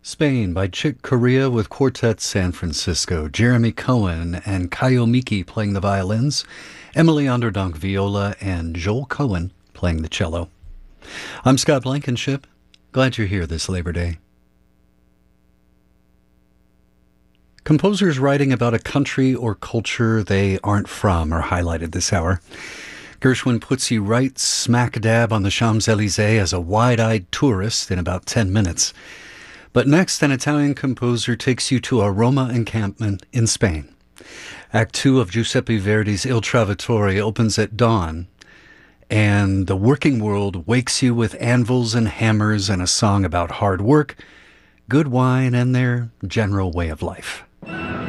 Spain by Chick Corea with Quartet San Francisco, Jeremy Cohen and Kayo Miki playing the violins, Emily Onderdonk viola, and Joel Cohen playing the cello. I'm Scott Blankenship. Glad you're here this Labor Day. Composers writing about a country or culture they aren't from are highlighted this hour. Gershwin puts you right smack dab on the Champs-Élysées as a wide-eyed tourist in about 10 minutes. But next, an Italian composer takes you to a Roma encampment in Spain. Act 2 of Giuseppe Verdi's Il Trovatore opens at dawn, and the working world wakes you with anvils and hammers and a song about hard work, good wine, and their general way of life.